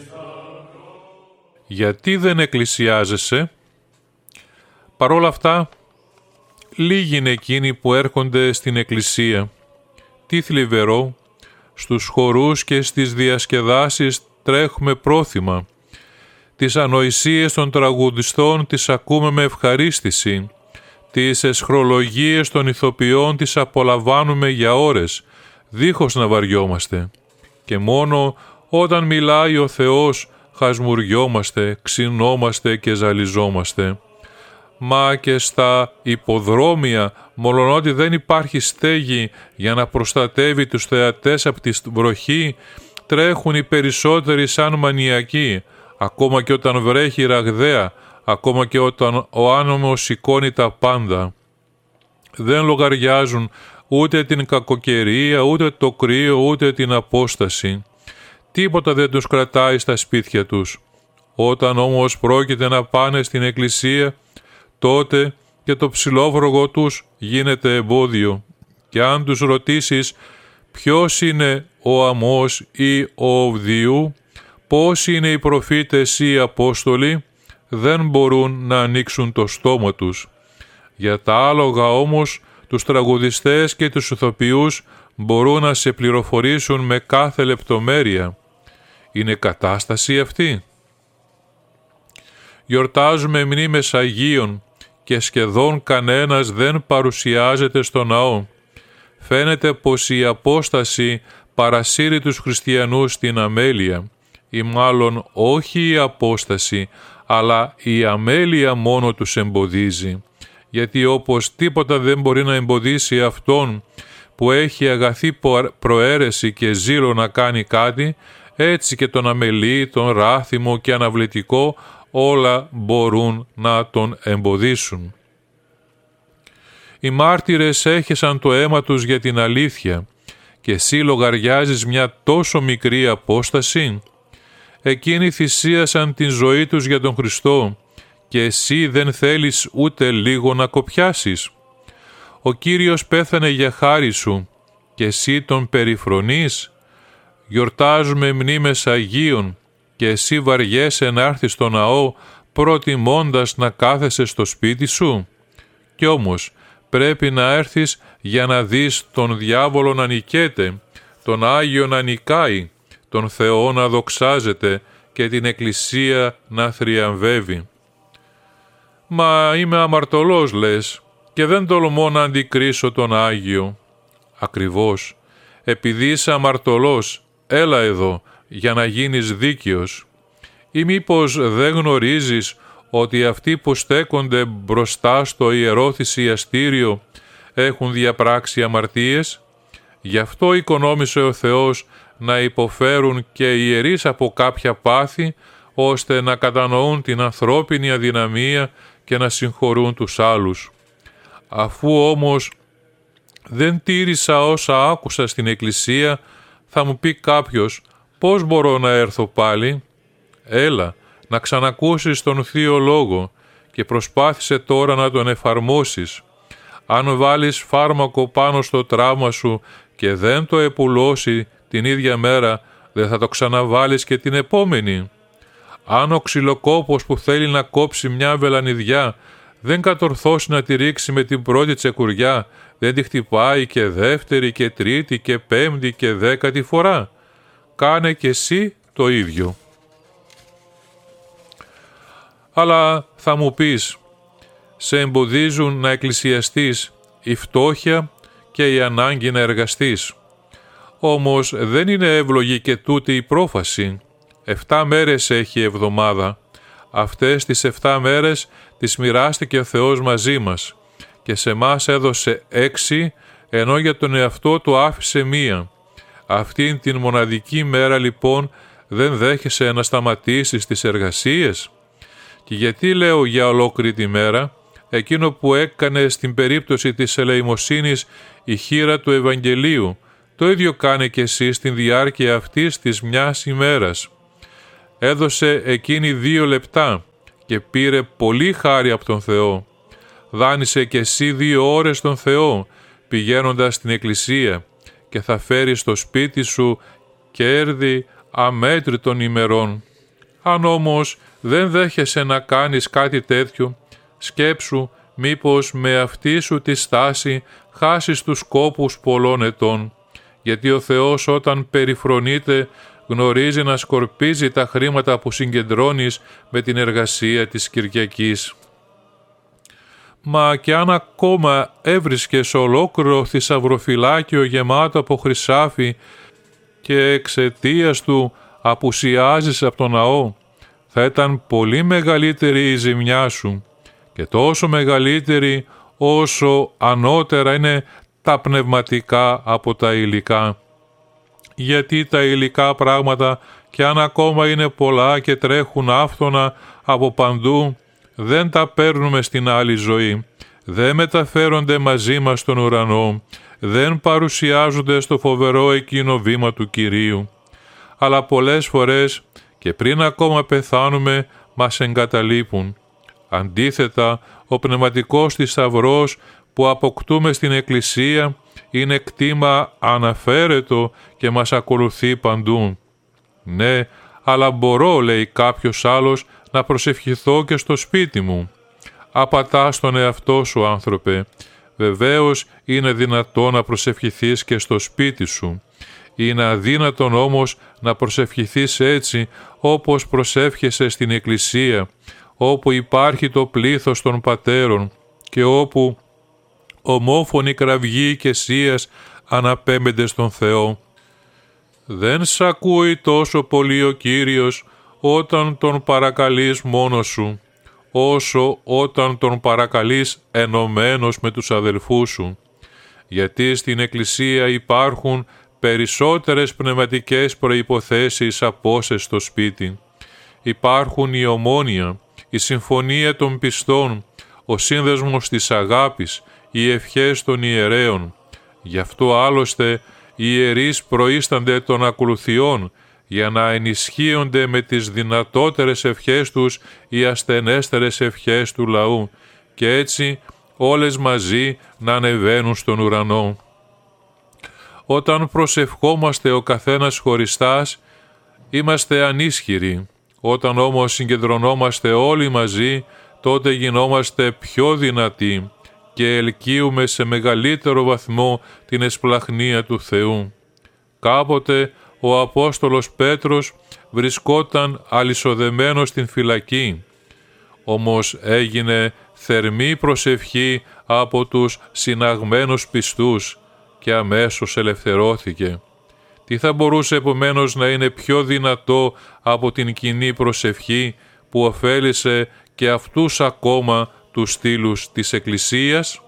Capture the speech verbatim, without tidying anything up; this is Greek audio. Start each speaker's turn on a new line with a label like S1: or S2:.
S1: Γιατί δεν εκκλησιάζεσαι? Παρόλα αυτά, λίγοι είναι εκείνοι που έρχονται στην εκκλησία. Τι θλιβερό, στους χορούς και στις διασκεδάσεις τρέχουμε πρόθυμα. Τις ανοησίες των τραγουδιστών τις ακούμε με ευχαρίστηση. Τις εσχρολογίες των ηθοποιών τις απολαμβάνουμε για ώρες, δίχως να βαριόμαστε. Και μόνο όταν μιλάει ο Θεός χασμουριόμαστε, ξυνόμαστε και ζαλιζόμαστε. Μα και στα υποδρόμια, μολονότι δεν υπάρχει στέγη για να προστατεύει τους θεατές από τη βροχή, τρέχουν οι περισσότεροι σαν μανιακοί, ακόμα και όταν βρέχει ραγδαία, ακόμα και όταν ο άνεμος σηκώνει τα πάντα. Δεν λογαριάζουν ούτε την κακοκαιρία, ούτε το κρύο, ούτε την απόσταση. Τίποτα δεν τους κρατάει στα σπίτια τους. Όταν όμως πρόκειται να πάνε στην εκκλησία, τότε και το ψηλόβρογο τους γίνεται εμπόδιο. Και αν τους ρωτήσεις ποιος είναι ο Αμός ή ο Οβδιού, πώς είναι οι προφήτες ή οι Απόστολοι, δεν μπορούν να ανοίξουν το στόμα τους. Για τα άλογα όμως, τους τραγουδιστές και τους ηθοποιούς μπορούν να σε πληροφορήσουν με κάθε λεπτομέρεια. Είναι κατάσταση αυτή. Γιορτάζουμε μνήμες Αγίων και σχεδόν κανένας δεν παρουσιάζεται στο ναό. Φαίνεται πως η απόσταση παρασύρει τους χριστιανούς στην αμέλεια, ή μάλλον όχι η απόσταση, αλλά η αμέλεια μόνο τους εμποδίζει, γιατί όπως τίποτα δεν μπορεί να εμποδίσει αυτόν που έχει αγαθή προαίρεση και ζήλο να κάνει κάτι, έτσι και τον αμελή, τον ράθιμο και αναβλητικό όλα μπορούν να τον εμποδίσουν. Οι μάρτυρες έχεσαν το αίμα τους για την αλήθεια και εσύ λογαριάζεις μια τόσο μικρή απόσταση. Εκείνοι θυσίασαν την ζωή τους για τον Χριστό και εσύ δεν θέλεις ούτε λίγο να κοπιάσεις. Ο Κύριος πέθανε για χάρη σου και εσύ τον περιφρονείς. Γιορτάζουμε μνήμες Αγίων και εσύ βαριέσαι να έρθεις στο ναό προτιμώντας να κάθεσαι στο σπίτι σου. Κι όμως πρέπει να έρθεις για να δεις τον διάβολο να νικέται, τον Άγιο να νικάει, τον Θεό να δοξάζεται και την Εκκλησία να θριαμβεύει. «Μα είμαι αμαρτωλός», λες, «και δεν τολμώ να αντικρίσω τον Άγιο». Ακριβώς, επειδή είσαι αμαρτωλός, έλα εδώ για να γίνεις δίκαιος. Ή μήπως δεν γνωρίζεις ότι αυτοί που στέκονται μπροστά στο ιερό θυσιαστήριο έχουν διαπράξει αμαρτίες? Γι' αυτό οικονόμησε ο Θεός να υποφέρουν και οι ιερείς από κάποια πάθη, ώστε να κατανοούν την ανθρώπινη αδυναμία και να συγχωρούν τους άλλους. Αφού όμως δεν τήρησα όσα άκουσα στην Εκκλησία, θα μου πει κάποιος, πώς μπορώ να έρθω πάλι? Έλα, να ξανακούσεις τον Θείο Λόγο και προσπάθησε τώρα να τον εφαρμόσεις. Αν βάλεις φάρμακο πάνω στο τραύμα σου και δεν το επουλώσει την ίδια μέρα, δεν θα το ξαναβάλεις και την επόμενη. Αν ο ξυλοκόπος που θέλει να κόψει μια βελανιδιά δεν κατορθώσει να τη ρίξει με την πρώτη τσεκουριά, δεν τη χτυπάει και δεύτερη και τρίτη και πέμπτη και δέκατη φορά. Κάνε και εσύ το ίδιο. Αλλά θα μου πεις, σε εμποδίζουν να εκκλησιαστείς η φτώχεια και η ανάγκη να εργαστείς. Όμως δεν είναι εύλογη και τούτη η πρόφαση. Εφτά μέρες έχει η εβδομάδα. Αυτές τις εφτά μέρες τις μοιράστηκε ο Θεός μαζί μας και σε μας έδωσε έξι, ενώ για τον εαυτό του άφησε μία. Αυτήν την μοναδική μέρα λοιπόν δεν δέχεσαι να σταματήσεις τις εργασίες? Και γιατί λέω για ολόκληρη τη μέρα? Εκείνο που έκανε στην περίπτωση της ελεημοσύνης η χήρα του Ευαγγελίου, το ίδιο κάνει και εσύ στην διάρκεια αυτής της μιας ημέρας. Έδωσε εκείνη δύο λεπτά και πήρε πολύ χάρη από τον Θεό. Δάνεισε και εσύ δύο ώρες τον Θεό πηγαίνοντας στην εκκλησία και θα φέρεις στο σπίτι σου κέρδη αμέτρητων ημερών. Αν όμως δεν δέχεσαι να κάνεις κάτι τέτοιο, σκέψου μήπως με αυτή σου τη στάση χάσεις τους σκόπους πολλών ετών, γιατί ο Θεός όταν περιφρονείται γνωρίζει να σκορπίζει τα χρήματα που συγκεντρώνεις με την εργασία της Κυριακής. Μα και αν ακόμα έβρισκες ολόκληρο θησαυροφυλάκιο γεμάτο από χρυσάφι και εξαιτίας του απουσιάζεις από τον ναό, θα ήταν πολύ μεγαλύτερη η ζημιά σου και τόσο μεγαλύτερη όσο ανώτερα είναι τα πνευματικά από τα υλικά. Γιατί τα υλικά πράγματα, και αν ακόμα είναι πολλά και τρέχουν άφθονα από παντού, δεν τα παίρνουμε στην άλλη ζωή, δεν μεταφέρονται μαζί μας στον ουρανό, δεν παρουσιάζονται στο φοβερό εκείνο βήμα του Κυρίου. Αλλά πολλές φορές και πριν ακόμα πεθάνουμε μας εγκαταλείπουν. Αντίθετα, ο πνευματικός θησαυρός που αποκτούμε στην Εκκλησία είναι κτήμα αναφέρετο και μας ακολουθεί παντού. Ναι, αλλά μπορώ, λέει κάποιος άλλος, να προσευχηθώ και στο σπίτι μου. Απατάς τον εαυτό σου, άνθρωπε. Βεβαίως είναι δυνατό να προσευχηθείς και στο σπίτι σου. Είναι αδύνατον όμως να προσευχηθείς έτσι όπως προσεύχεσαι στην Εκκλησία, όπου υπάρχει το πλήθος των πατέρων και όπου ομόφωνη κραυγή και σίας αναπέμπεται στον Θεό. Δεν σ' ακούει τόσο πολύ ο Κύριος όταν τον παρακαλείς μόνος σου, όσο όταν τον παρακαλείς ενωμένος με τους αδελφούς σου. Γιατί στην Εκκλησία υπάρχουν περισσότερες πνευματικές προϋποθέσεις από όσες στο σπίτι. Υπάρχουν η ομόνοια, η συμφωνία των πιστών, ο σύνδεσμος της αγάπης, οι ευχές των ιερέων. Γι' αυτό άλλωστε οι ιερείς προείστανται των ακολουθιών, για να ενισχύονται με τις δυνατότερες ευχές τους οι ασθενέστερες ευχές του λαού και έτσι όλες μαζί να ανεβαίνουν στον ουρανό. Όταν προσευχόμαστε ο καθένας χωριστάς, είμαστε ανίσχυροι. Όταν όμως συγκεντρωνόμαστε όλοι μαζί, τότε γινόμαστε πιο δυνατοί και ελκύουμε σε μεγαλύτερο βαθμό την εσπλαχνία του Θεού. Κάποτε ο Απόστολος Πέτρος βρισκόταν αλυσοδεμένος στην φυλακή, όμως έγινε θερμή προσευχή από τους συναγμένους πιστούς και αμέσως ελευθερώθηκε. Τι θα μπορούσε επομένως να είναι πιο δυνατό από την κοινή προσευχή που ωφέλισε και αυτούς ακόμα τους στήλους της Εκκλησίας?